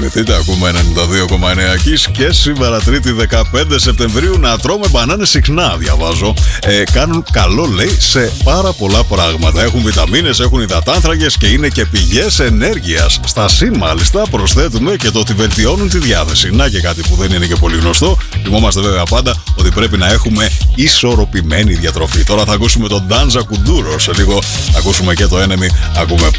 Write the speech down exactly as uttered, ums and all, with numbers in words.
θυμηθείτε, ακούμε ενενήντα δύο κόμμα εννέα Kiss και σήμερα Τρίτη δεκαπέντε Σεπτεμβρίου να τρώμε μπανάνες συχνά, διαβάζω. Ε, κάνουν καλό, λέει, σε πάρα πολλά πράγματα. Έχουν βιταμίνες, έχουν υδατάνθρακες και είναι και πηγές ενέργειας. Στα συν, μάλιστα, προσθέτουμε και το ότι βελτιώνουν τη διάθεση. Να και κάτι που δεν είναι και πολύ γνωστό. Θυμόμαστε βέβαια πάντα ότι πρέπει να έχουμε ισορροπημένη διατροφή. Τώρα θα ακούσουμε τον Ντάντζα Κουντούρο. Σε λίγο ακούσουμε και το Enemy. Ακούμε